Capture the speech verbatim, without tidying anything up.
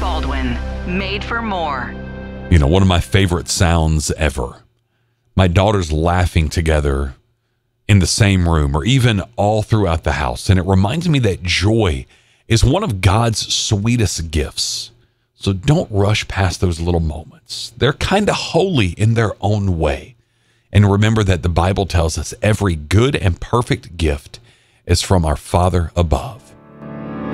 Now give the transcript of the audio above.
Baldwin, Made for More. You know, one of my favorite sounds ever. My daughters laughing together in the same room or even all throughout the house. And it reminds me that joy is one of God's sweetest gifts. So don't rush past those little moments. They're kind of holy in their own way. And remember that the Bible tells us every good and perfect gift is from our Father above.